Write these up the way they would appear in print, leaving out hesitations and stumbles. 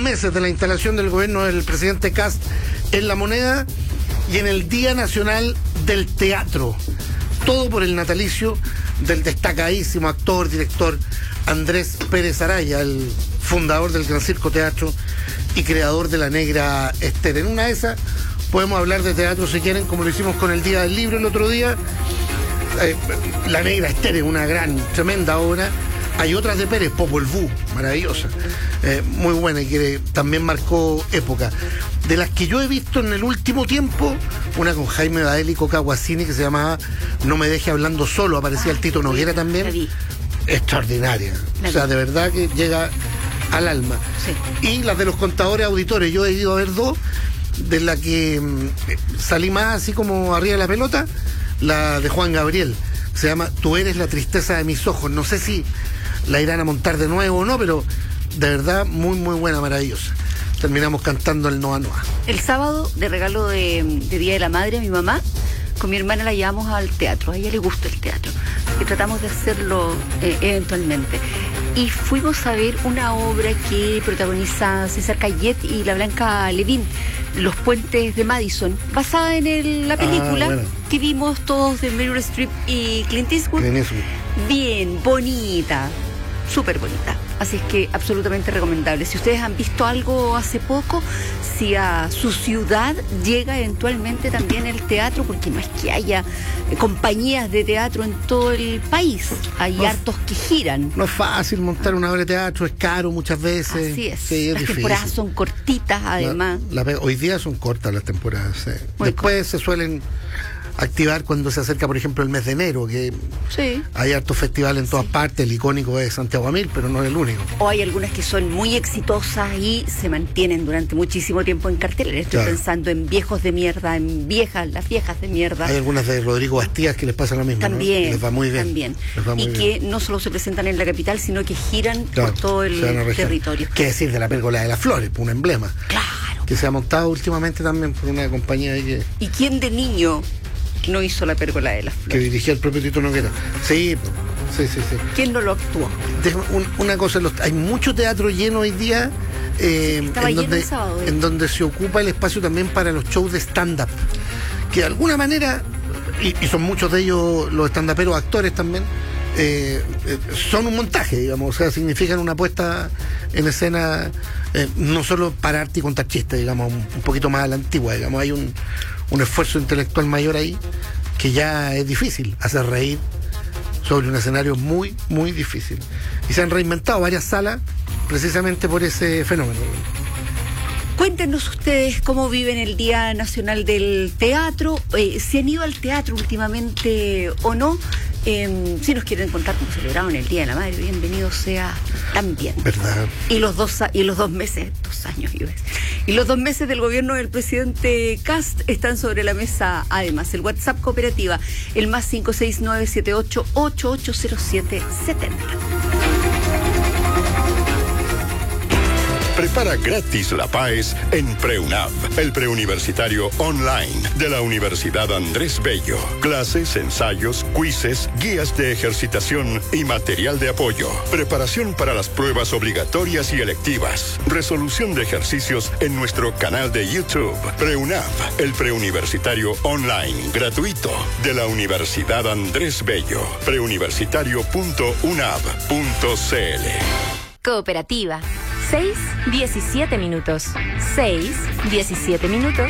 meses de la instalación del gobierno del presidente Kast en La Moneda y en el Día Nacional del Teatro. Todo por el natalicio del destacadísimo actor, director Andrés Pérez Araya, el fundador del Gran Circo Teatro y creador de La Negra Esther. En una de esas podemos hablar de teatro si quieren, como lo hicimos con el Día del Libro el otro día. La Negra Esther es una gran, tremenda obra. Hay otras de Pérez, Popol Vuh, maravillosa, muy buena y que también marcó época. De las que yo he visto en el último tiempo, una con Jaime Bael y Coca Guasini que se llamaba No me deje hablando solo, aparecía el Tito Noguera también. Extraordinaria, o sea, de verdad que llega al alma. Sí. Y las de los contadores auditores, yo he ido a ver dos, de la que salí más así como arriba de la pelota, la de Juan Gabriel, se llama Tú eres la tristeza de mis ojos. No sé si la irán a montar de nuevo o no, pero de verdad muy muy buena, maravillosa. Terminamos cantando el Noa Noa. El sábado, de regalo de Día de la Madre a mi mamá, con mi hermana la llevamos al teatro. A ella le gusta el teatro y tratamos de hacerlo eventualmente. Y fuimos a ver una obra que protagoniza César Cayet y la Blanca Levín, Los Puentes de Madison, basada en la película que vimos todos de Meryl Streep y Clint Eastwood. Bien, bonita, súper bonita. Así es que absolutamente recomendable. Si ustedes han visto algo hace poco, si a su ciudad llega eventualmente también el teatro, porque no es que haya compañías de teatro en todo el país, hay hartos que giran. No es fácil montar una obra de teatro, es caro muchas veces. Así es. Sí, las temporadas son cortitas, además. Hoy día son cortas las temporadas. Sí. Después se suelen activar cuando se acerca, por ejemplo, el mes de enero, que sí, hay hartos festivales en todas partes. El icónico es Santiago Amil, pero no es el único. O hay algunas que son muy exitosas y se mantienen durante muchísimo tiempo en cartelera. Estoy pensando en Viejos de Mierda, en Las Viejas de Mierda. Hay algunas de Rodrigo Bastías que les pasa lo mismo, también, ¿no? Les va muy bien. También. Les va muy bien. Que no solo se presentan en la capital, sino que giran por todo el territorio. ¿Qué decir de la Pérgola de las Flores? Un emblema. Claro. Que se ha montado últimamente también por una compañía ahí que... ¿Y quién de niño no hizo la Pérgola de las Flores? Que dirigía el propio Tito Noguera. Sí. ¿Quién no lo actuó? Una cosa, hay mucho teatro lleno hoy día, en donde se ocupa el espacio también para los shows de stand-up, que de alguna manera, y son muchos de ellos los stand-uperos actores también, son un montaje, digamos, o sea, significan una puesta en escena, no solo pararte y contar chistes, digamos, un poquito más a la antigua, digamos, hay un esfuerzo intelectual mayor ahí que ya es difícil hacer reír sobre un escenario muy, muy difícil. Y se han reinventado varias salas precisamente por ese fenómeno. Cuéntenos ustedes cómo viven el Día Nacional del Teatro, si han ido al teatro últimamente o no. Si nos quieren contar cómo celebraron el Día de la Madre, bienvenido sea también. ¿Verdad? Y los 2 meses, 2 años, y los 2 meses del gobierno del presidente Kast están sobre la mesa. Además, el WhatsApp cooperativa, el más 56978880770. Prepara gratis la PAES en PreUNAV, el preuniversitario online de la Universidad Andrés Bello. Clases, ensayos, quizzes, guías de ejercitación y material de apoyo. Preparación para las pruebas obligatorias y electivas. Resolución de ejercicios en nuestro canal de YouTube. PreUNAV, el preuniversitario online gratuito de la Universidad Andrés Bello. preuniversitario.unav.cl. Cooperativa. 6:17 minutos. 6:17 minutos.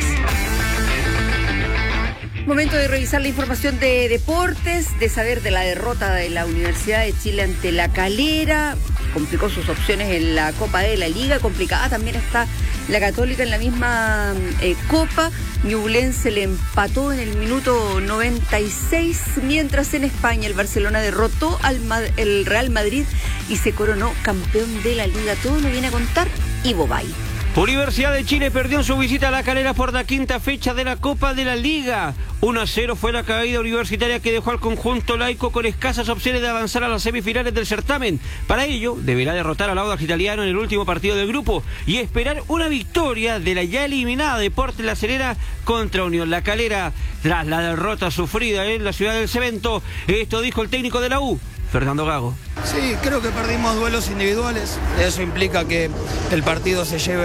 Momento de revisar la información de deportes, de saber de la derrota de la Universidad de Chile ante La Calera. Complicó sus opciones en la Copa de la Liga. Complicada también está la Católica en la misma Copa. Ñublense le empató en el minuto 96, mientras en España el Barcelona derrotó el Real Madrid y se coronó campeón de la Liga. Todo lo viene a contar Ivo Bay. Universidad de Chile perdió en su visita a La Calera por la quinta fecha de la Copa de la Liga. 1-0 fue la caída universitaria que dejó al conjunto laico con escasas opciones de avanzar a las semifinales del certamen. Para ello, deberá derrotar al Audax Italiano en el último partido del grupo y esperar una victoria de la ya eliminada Deportes La Serena contra Unión La Calera. Tras la derrota sufrida en la ciudad del Cemento, esto dijo el técnico de la U, Fernando Gago. Sí, creo que perdimos duelos individuales. Eso implica que el partido se lleve